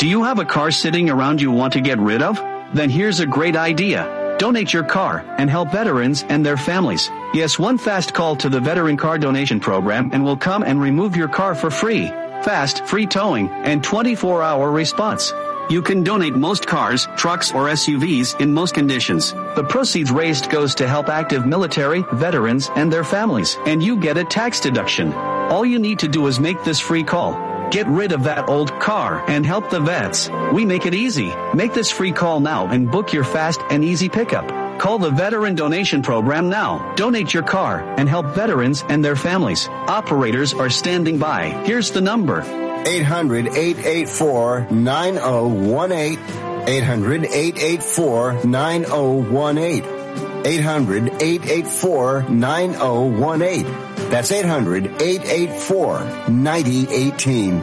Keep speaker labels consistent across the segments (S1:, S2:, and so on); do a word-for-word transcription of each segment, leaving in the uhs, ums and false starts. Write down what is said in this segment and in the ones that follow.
S1: Do you have a car sitting around you want to get rid of? Then here's a great idea. Donate your car and help veterans and their families. Yes, one fast call to the Veteran Car Donation Program and we'll come and remove your car for free. Fast, free towing, and twenty-four hour response. You can donate most cars, trucks, or S U Vs in most conditions. The proceeds raised goes to help active military, veterans, and their families, and you get a tax deduction. All you need to do is make this free call. Get rid of that old car and help the vets. We make it easy. Make this free call now and book your fast and easy pickup. Call the Veteran Donation Program now. Donate your car and help veterans and their families. Operators are standing by. Here's the number.
S2: eight hundred, eight eight four, nine oh one eight. eight hundred, eight eight four, nine oh one eight. eight hundred, eight eight four, nine oh one eight. That's eight hundred, eight eight four, nine oh one eight.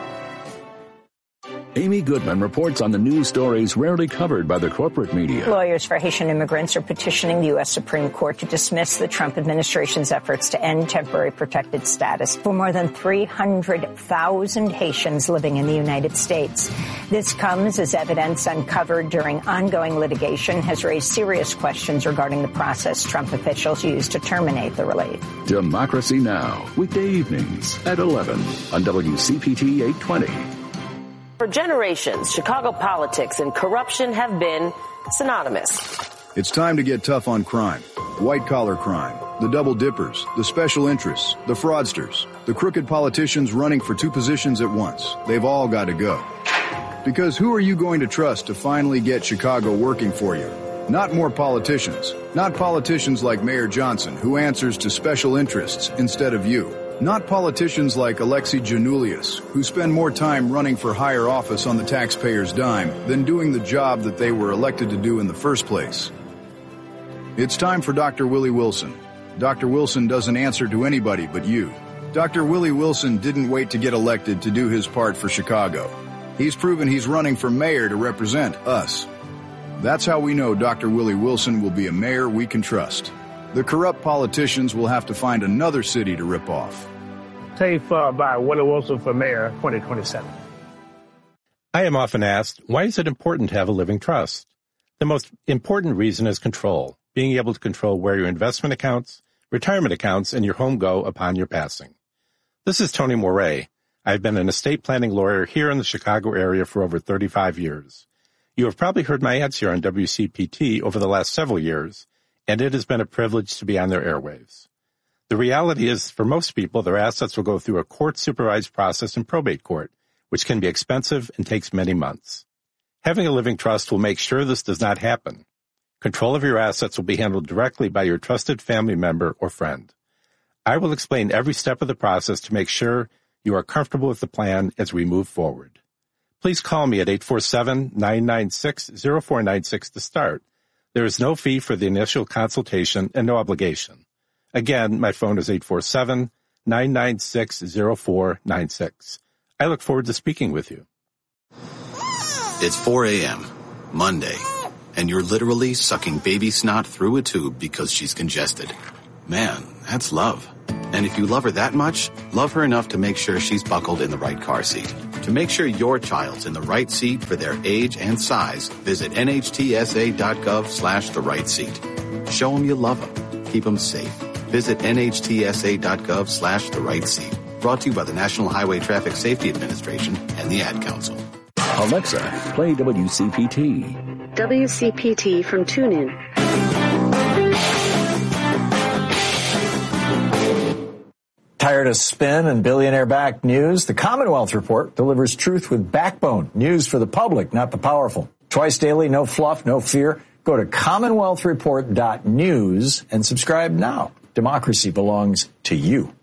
S3: Amy Goodman reports on the news stories rarely covered by the corporate media.
S4: Lawyers for Haitian immigrants are petitioning the U S Supreme Court to dismiss the Trump administration's efforts to end temporary protected status for more than three hundred thousand Haitians living in the United States. This comes as evidence uncovered during ongoing litigation has raised serious questions regarding the process Trump officials used to terminate the relief.
S3: Democracy Now! Weekday evenings at eleven on W C P T eight twenty.
S5: For generations, Chicago politics and corruption have been synonymous.
S6: It's time to get tough on crime. White-collar crime, the double dippers, the special interests, the fraudsters, the crooked politicians running for two positions at once. They've all got to go. Because who are you going to trust to finally get Chicago working for you? Not more politicians. Not politicians like Mayor Johnson, who answers to special interests instead of you. Not politicians like Alexei Janulius, who spend more time running for higher office on the taxpayer's dime than doing the job that they were elected to do in the first place. It's time for Doctor Willie Wilson. Doctor Wilson doesn't answer to anybody but you. Doctor Willie Wilson didn't wait to get elected to do his part for Chicago. He's proven he's running for mayor to represent us. That's how we know Doctor Willie Wilson will be a mayor we can trust. The corrupt politicians will have to find another city to rip off.
S7: Safe uh, by Willie Wilson for mayor twenty twenty-seven.
S8: I am often asked, why is it important to have a living trust? The most important reason is control, being able to control where your investment accounts, retirement accounts, and your home go upon your passing. This is Tony Moret. I've been an estate planning lawyer here in the Chicago area for over thirty-five years. You have probably heard my ads here on W C P T over the last several years, and it has been a privilege to be on their airwaves. The reality is, for most people, their assets will go through a court-supervised process in probate court, which can be expensive and takes many months. Having a living trust will make sure this does not happen. Control of your assets will be handled directly by your trusted family member or friend. I will explain every step of the process to make sure you are comfortable with the plan as we move forward. Please call me at eight four seven, nine nine six, zero four nine six to start. There is no fee for the initial consultation and no obligation. Again, my phone is eight four seven, nine nine six, zero four nine six. I look forward to speaking with you.
S9: It's four a.m., Monday, and you're literally sucking baby snot through a tube because she's congested. Man, that's love. And if you love her that much, love her enough to make sure she's buckled in the right car seat. To make sure your child's in the right seat for their age and size, visit nhtsa.gov slash the right seat. Show them you love them. Keep them safe. Visit nhtsa.gov slash the right seat. Brought to you by the National Highway Traffic Safety Administration and the Ad Council.
S3: Alexa, play W C P T.
S10: W C P T from TuneIn.
S11: Tired of spin and billionaire-backed news? The Commonwealth Report delivers truth with backbone. News for the public, not the powerful. Twice daily, no fluff, no fear. Go to commonwealth report dot news and subscribe now. Democracy belongs to you.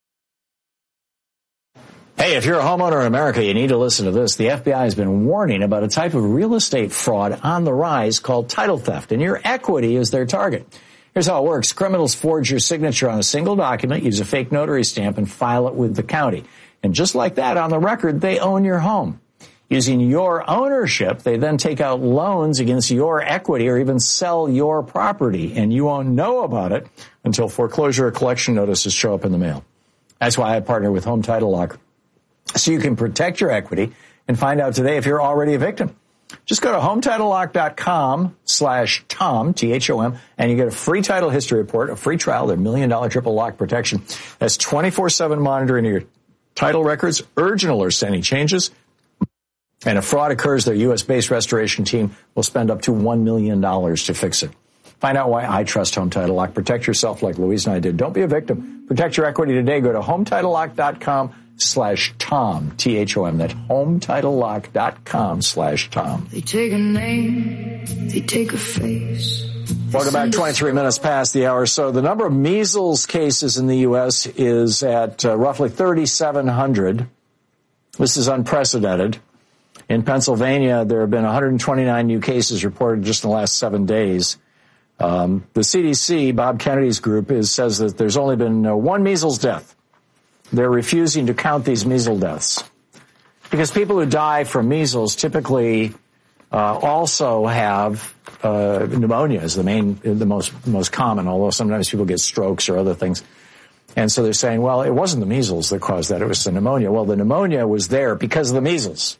S11: Hey, if you're a homeowner in America, you need to listen to this. The F B I has been warning about a type of real estate fraud on the rise called title theft, and your equity is their target. Here's how it works. Criminals forge your signature on a single document, use a fake notary stamp, and file it with the county. And just like that, on the record, they own your home. Using your ownership, they then take out loans against your equity or even sell your property, and you won't know about it until foreclosure or collection notices show up in the mail. That's why I partner with Home Title Lock. so you can protect your equity and find out today if you're already a victim. Just go to HomeTitleLock.com slash Tom, T H O M, and you get a free title history report, a free trial, their million dollar triple lock protection. That's twenty-four seven monitoring of your title records, urgent alerts to any changes. And if fraud occurs, their U S-based restoration team will spend up to one million dollars to fix it. Find out why I trust Home Title Lock. Protect yourself like Louise and I did. Don't be a victim. Protect your equity today. Go to HomeTitleLock.com slash Tom, T H O M. That's HomeTitleLock.com slash Tom.
S12: They take a name, they take a face.
S11: Welcome back. twenty-three minutes past the hour. So the number of measles cases in the U S is at uh, roughly thirty-seven hundred. This is unprecedented. In Pennsylvania, there have been one hundred twenty-nine new cases reported just in the last seven days. Um, the C D C, Bob Kennedy's group, is, says that there's only been uh, one measles death. They're refusing to count these measles deaths because people who die from measles typically uh, also have uh, pneumonia is the main, the most most common. Although sometimes people get strokes or other things, and so they're saying, well, it wasn't the measles that caused that; it was the pneumonia. Well, the pneumonia was there because of the measles.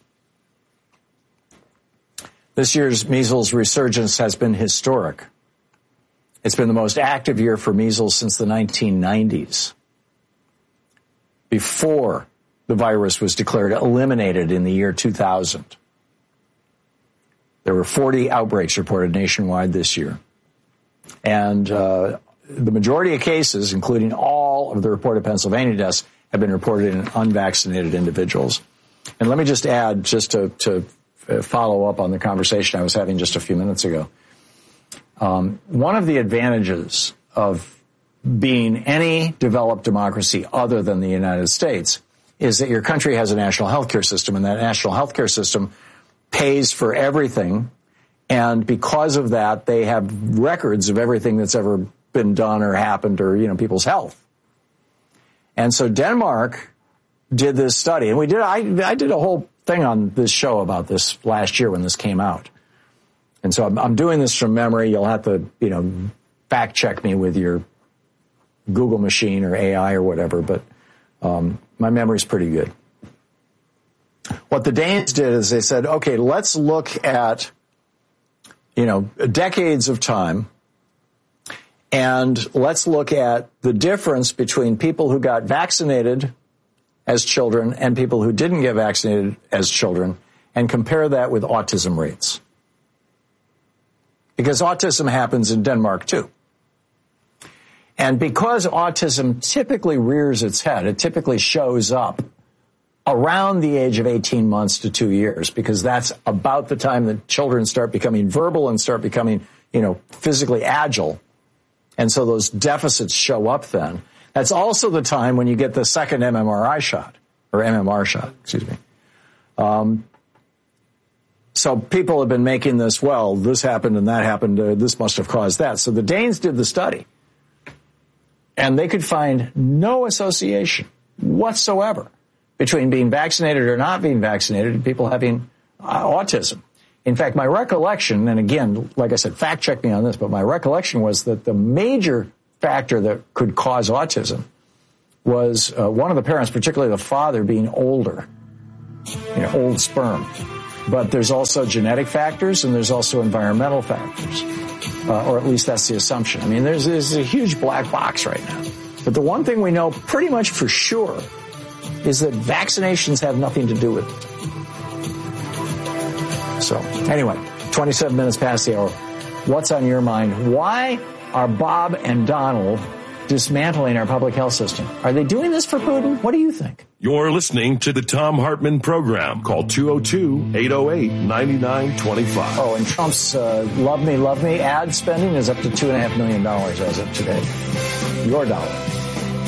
S11: This year's measles resurgence has been historic. It's been the most active year for measles since the nineteen nineties. Before the virus was declared eliminated in the year two thousand. There were forty outbreaks reported nationwide this year. And uh, the majority of cases, including all of the reported Pennsylvania deaths, have been reported in unvaccinated individuals. And let me just add, just to, to follow up on the conversation I was having just a few minutes ago. Um, one of the advantages of being any developed democracy other than the United States is that your country has a national healthcare system, and that national healthcare system pays for everything. And because of that, they have records of everything that's ever been done or happened or, you know, people's health. And so Denmark did this study, and we did, I, I did a whole thing on this show about this last year when this came out. And so I'm, I'm doing this from memory. You'll have to, you know, fact check me with your Google machine or A I or whatever, but um, my memory's pretty good. What the Danes did is they said, okay, let's look at, you know, decades of time, and let's look at the difference between people who got vaccinated as children and people who didn't get vaccinated as children, and compare that with autism rates. Because autism happens in Denmark too. And because autism typically rears its head, it typically shows up around the age of eighteen months to two years, because that's about the time that children start becoming verbal and start becoming, you know, physically agile. And so those deficits show up then. That's also the time when you get the second M M R I shot, or M M R shot, excuse me. Um, so people have been making this, well, this happened and that happened, uh, this must have caused that. So the Danes did the study, and they could find no association whatsoever between being vaccinated or not being vaccinated and people having uh, autism. In fact, my recollection, and again, like I said, fact check me on this, but my recollection was that the major factor that could cause autism was uh, one of the parents, particularly the father, being older, you know, old sperm. But there's also genetic factors and there's also environmental factors, uh, or at least that's the assumption. I mean, there's, there's a huge black box right now. But the one thing we know pretty much for sure is that vaccinations have nothing to do with it. So anyway, twenty-seven minutes past the hour. What's on your mind? Why are Bob and Donald dismantling our public health system? Are they doing this for Putin? What do you think?
S13: You're listening to the Tom Hartman Program. Call two oh two, eight oh eight, nine nine two five.
S11: Oh, and Trump's uh, Love Me, Love Me ad spending is up to two point five million dollars as of today. Your dollar.